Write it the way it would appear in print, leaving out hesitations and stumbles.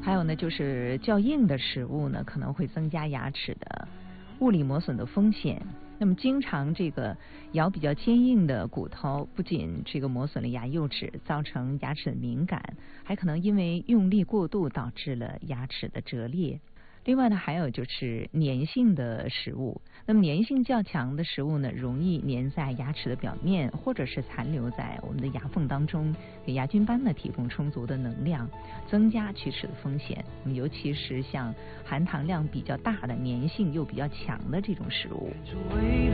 还有呢，就是较硬的食物呢，可能会增加牙齿的物理磨损的风险。那么经常这个咬比较坚硬的骨头，不仅这个磨损了牙釉质，造成牙齿的敏感，还可能因为用力过度导致了牙齿的折裂。另外呢，还有就是粘性的食物。那么粘性较强的食物呢，容易粘在牙齿的表面，或者是残留在我们的牙缝当中，给牙菌斑呢提供充足的能量，增加龋齿的风险。尤其是像含糖量比较大的、粘性又比较强的这种食物。